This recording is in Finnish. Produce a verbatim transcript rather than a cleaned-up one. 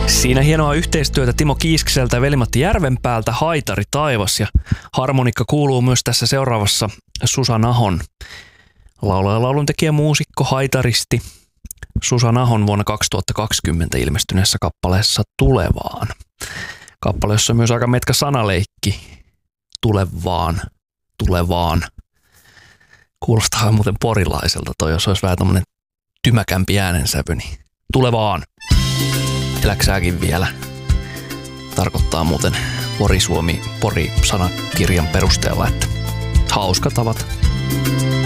Siinä hienoa yhteistyötä Timo Kiiskiseltä ja Veli-Matti Järvenpäältä, Haitari taivas, ja harmonikka kuuluu myös tässä seuraavassa Susan Ahon. Laulaja, lauluntekijä, muusikko, haitaristi Susan Ahon vuonna kaksituhattakaksikymmentä ilmestyneessä kappaleessa Tulevaan. Kappale, jossa on myös aika metkä sanaleikki. Tulevaan, tulevaan. Kuulostaa muuten porilaiselta toi, jos olisi vähän tommonen tymäkämpi äänensävy, niin tulevaan. Eläksääkin vielä. Tarkoittaa muuten Pori-Suomi, Pori-sanakirjan perusteella, että hauska tavat.